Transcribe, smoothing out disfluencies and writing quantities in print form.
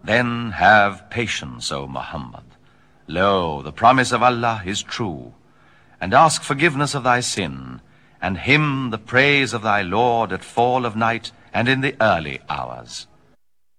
Then have patience, O Muhammad. Lo, the promise of Allah is true. And ask forgiveness of thy sin, and hymn the praise of thy Lord at fall of night and in the early hours.